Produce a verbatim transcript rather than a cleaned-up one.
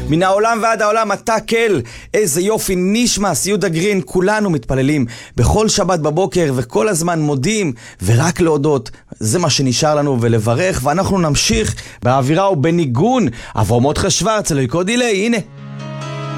מן העולם ועד העולם אתה כל. איזה יופי נשמס, יהודה גרין. כולנו מתפללים בכל שבת בבוקר וכל הזמן מודים ורק להודות. זה מה שנשאר לנו ולברך, ואנחנו נמשיך באווירה ובניגון. אברמות חשוורץ, אלוהי קודי לי, הנה